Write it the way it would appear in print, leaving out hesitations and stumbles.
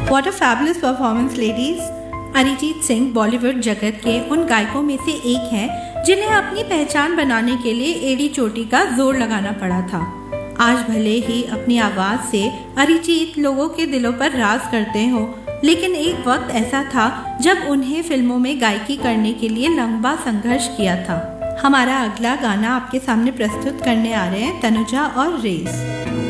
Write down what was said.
What a fabulous performance, ladies! Arijit Singh Bollywood जगत के उन गायकों में से एक हैं जिन्हें अपनी पहचान बनाने के लिए एड़ी चोटी का जोर लगाना पड़ा था। आज भले ही अपनी आवाज से अरिजीत लोगों के दिलों पर राज करते हो, लेकिन एक वक्त ऐसा था जब उन्हें फिल्मों में गायकी करने के लिए लंबा संघर्ष किया था। हमारा अगला गाना आपके सामने प्रस्तुत करने आ रहे हैं तनुजा और रेस।